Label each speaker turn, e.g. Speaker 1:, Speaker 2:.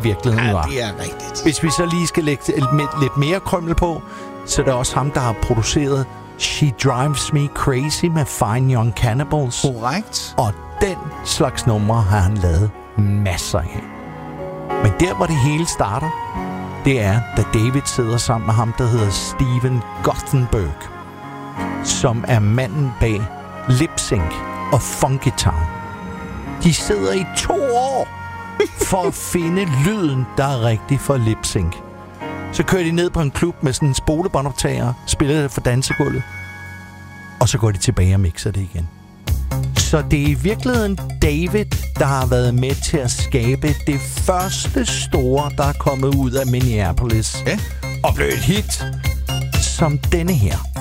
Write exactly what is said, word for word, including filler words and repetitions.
Speaker 1: virkeligheden
Speaker 2: Ja,
Speaker 1: var.
Speaker 2: det er rigtigt.
Speaker 1: Hvis vi så lige skal lægge lidt mere krømmel på, så er det også ham, der har produceret She Drives Me Crazy med Fine Young Cannibals.
Speaker 2: Korrekt.
Speaker 1: Og den slags numre har han lavet masser af. Men der, hvor det hele starter, det er, da David sidder sammen med ham, der hedder Steven Gothenburg, som er manden bag Lip Sync og Funky Town. De sidder i to år for at finde lyden, der er rigtig for Lip Sync. Så kører de ned på en klub med sådan en spolebåndoptager, spiller det for dansegulvet, og så går de tilbage og mixer det igen. Så det er i virkeligheden David, der har været med til at skabe det første store, der er kommet ud af Minneapolis.
Speaker 2: Ja.
Speaker 1: Og blev et hit som denne her.